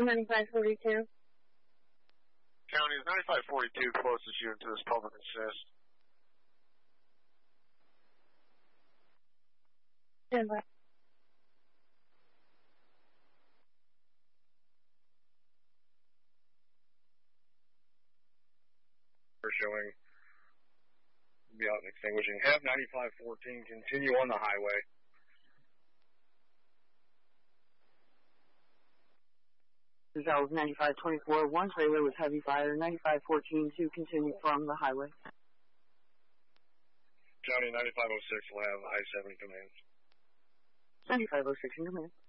9542. County is 9542 closest unit to this public assist. Stand by. We're showing be out and extinguishing. Have 9514 continue on the highway. This is 9524, one trailer with heavy fire, 9514 to continue from the highway. County 9506 will have I-70 command. 9506 in command.